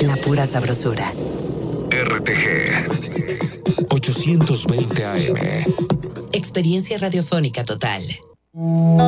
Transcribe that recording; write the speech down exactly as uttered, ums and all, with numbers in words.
la pura sabrosura. R T G ochocientos veinte A M. Experiencia radiofónica total.